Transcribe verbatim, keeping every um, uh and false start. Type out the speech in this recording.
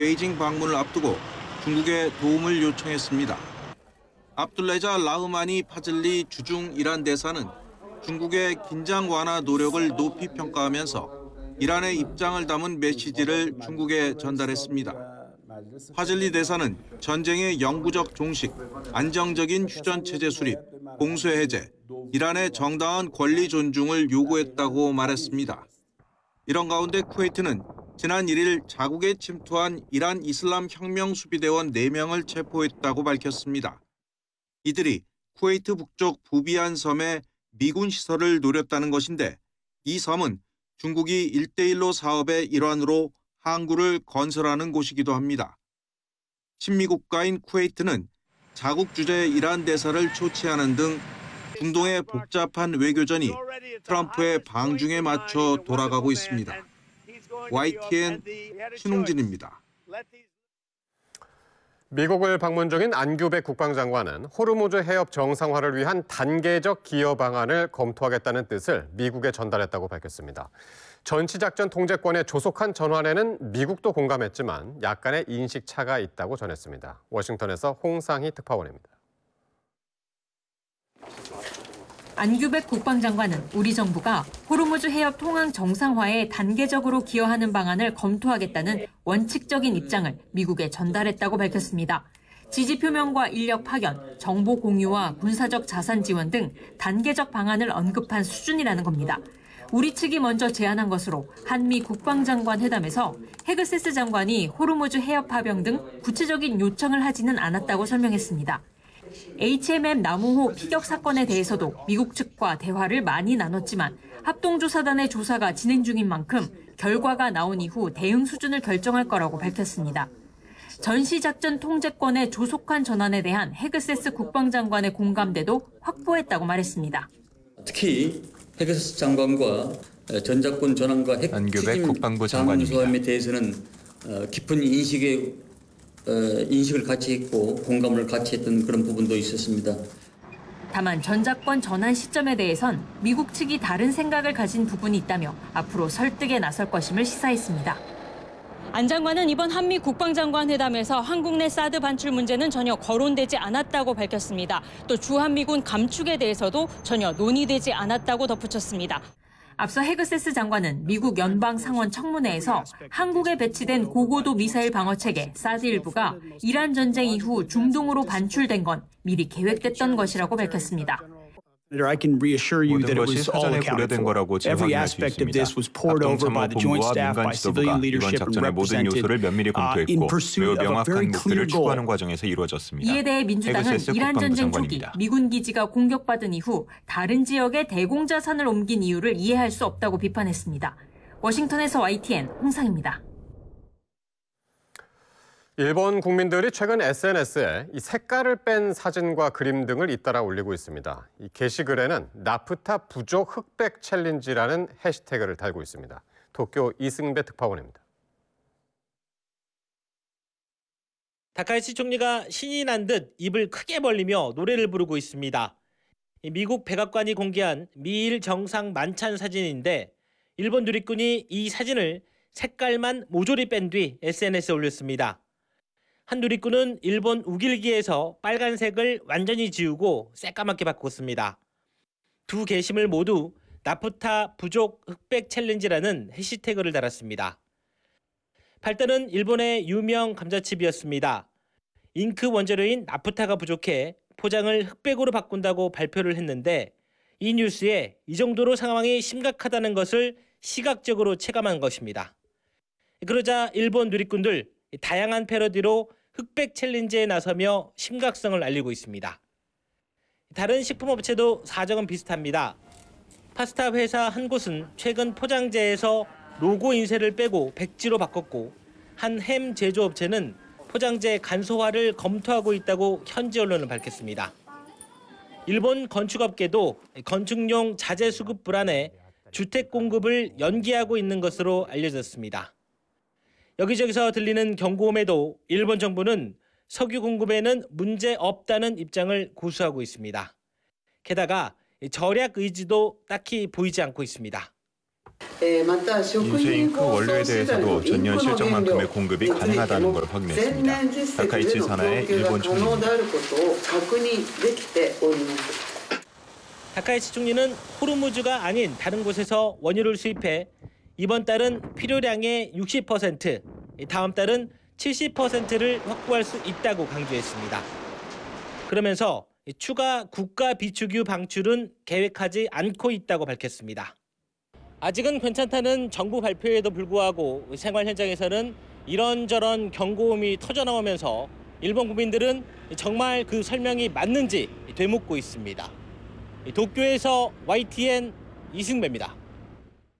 베이징 방문을 앞두고 중국에 도움을 요청했습니다. 압둘레자 라흐마니 파즐리 주중 이란 대사는 중국의 긴장 완화 노력을 높이 평가하면서 이란의 입장을 담은 메시지를 중국에 전달했습니다. 파즐리 대사는 전쟁의 영구적 종식, 안정적인 휴전체제 수립, 공세 해제, 이란의 정당한 권리 존중을 요구했다고 말했습니다. 이런 가운데 쿠웨이트는 지난 일 일 자국에 침투한 이란 이슬람 혁명 수비대원 네 명을 체포했다고 밝혔습니다. 이들이 쿠웨이트 북쪽 부비안 섬에 미군 시설을 노렸다는 것인데 이 섬은 중국이 일대일로 사업의 일환으로 항구를 건설하는 곳이기도 합니다. 친미 국가인 쿠웨이트는 자국 주재 이란 대사를 초치하는 등 중동의 복잡한 외교전이 트럼프의 방중에 맞춰 돌아가고 있습니다. 와이티엔 신웅진입니다. 미국을 방문 중인 안규백 국방장관은 호르무즈 해협 정상화를 위한 단계적 기여 방안을 검토하겠다는 뜻을 미국에 전달했다고 밝혔습니다. 전시작전 통제권의 조속한 전환에는 미국도 공감했지만 약간의 인식 차가 있다고 전했습니다. 워싱턴에서 홍상희 특파원입니다. 안규백 국방장관은 우리 정부가 호르무즈 해협 통항 정상화에 단계적으로 기여하는 방안을 검토하겠다는 원칙적인 입장을 미국에 전달했다고 밝혔습니다. 지지 표명과 인력 파견, 정보 공유와 군사적 자산 지원 등 단계적 방안을 언급한 수준이라는 겁니다. 우리 측이 먼저 제안한 것으로 한미 국방장관 회담에서 헤그세스 장관이 호르무즈 해협 파병 등 구체적인 요청을 하지는 않았다고 설명했습니다. 에이치엠엠 남우호 피격 사건에 대해서도 미국 측과 대화를 많이 나눴지만 합동조사단의 조사가 진행 중인 만큼 결과가 나온 이후 대응 수준을 결정할 거라고 밝혔습니다. 전시작전 통제권의 조속한 전환에 대한 헤그세스 국방장관의 공감대도 확보했다고 말했습니다. 특히 헤그세스 장관과 전작권 전환과 핵 안규백 국방부 장관입니다. 잠수함에 대해서는 깊은 인식의 어, 인식을 같이 했고 공감을 같이 했던 그런 부분도 있었습니다. 다만 전작권 전환 시점에 대해선 미국 측이 다른 생각을 가진 부분이 있다며 앞으로 설득에 나설 것임을 시사했습니다. 안 장관은 이번 한미 국방장관 회담에서 한국 내 사드 반출 문제는 전혀 거론되지 않았다고 밝혔습니다. 또 주한미군 감축에 대해서도 전혀 논의되지 않았다고 덧붙였습니다. 앞서 헤그세스 장관은 미국 연방상원 청문회에서 한국에 배치된 고고도 미사일 방어체계 사드 일부가 이란 전쟁 이후 중동으로 반출된 건 미리 계획됐던 것이라고 밝혔습니다. I can reassure you that it was all accounted for. Every aspect of this was poured over by the Joint Staff, by civilian leadership and represented uh, in pursuit of a very clear goal. 이에 대해 민주당은 이란 전쟁 초기 미군 기지가 공격받은 이후 다른 지역에 대공자산을 옮긴 이유를 이해할 수 없다고 비판했습니다. 워싱턴에서 와이티엔 홍상입니다. 일본 국민들이 최근 에스엔에스에 이 색깔을 뺀 사진과 그림 등을 잇따라 올리고 있습니다. 이 게시글에는 나프타 부족 흑백 챌린지라는 해시태그를 달고 있습니다. 도쿄 이승배 특파원입니다. 다카이치 총리가 신이 난 듯 입을 크게 벌리며 노래를 부르고 있습니다. 미국 백악관이 공개한 미일 정상 만찬 사진인데 일본 누리꾼이 이 사진을 색깔만 모조리 뺀 뒤 에스엔에스에 올렸습니다. 한 누리꾼은 일본 우길기에서 빨간색을 완전히 지우고 새까맣게 바꿨습니다. 두 게시물 모두 나프타 부족 흑백 챌린지라는 해시태그를 달았습니다. 팔단은 일본의 유명 감자칩이었습니다. 잉크 원재료인 나프타가 부족해 포장을 흑백으로 바꾼다고 발표를 했는데 이 뉴스에 이 정도로 상황이 심각하다는 것을 시각적으로 체감한 것입니다. 그러자 일본 누리꾼들 다양한 패러디로 흑백 챌린지에 나서며 심각성을 알리고 있습니다. 다른 식품업체도 사정은 비슷합니다. 파스타 회사 한 곳은 최근 포장재에서 로고 인쇄를 빼고 백지로 바꿨고 한 햄 제조업체는 포장재 간소화를 검토하고 있다고 현지 언론은 밝혔습니다. 일본 건축업계도 건축용 자재 수급 불안에 주택 공급을 연기하고 있는 것으로 알려졌습니다. 여기저기서 들리는 경고음에도 일본 정부는 석유 공급에는 문제 없다는 입장을 고수하고 있습니다. 게다가 절약 의지도 딱히 보이지 않고 있습니다. 인수인크 원료에 대해서도 전년 실적만큼의 공급이 가능하다는 걸 확인했습니다. 다카이치 산하의 일본 총리입니다. 다카이치 총리는 호르무즈가 아닌 다른 곳에서 원유를 수입해 이번 달은 필요량의 육십 퍼센트, 다음 달은 칠십 퍼센트를 확보할 수 있다고 강조했습니다. 그러면서 추가 국가 비축유 방출은 계획하지 않고 있다고 밝혔습니다. 아직은 괜찮다는 정부 발표에도 불구하고 생활 현장에서는 이런저런 경고음이 터져나오면서 일본 국민들은 정말 그 설명이 맞는지 되묻고 있습니다. 도쿄에서 와이티엔 이승배입니다.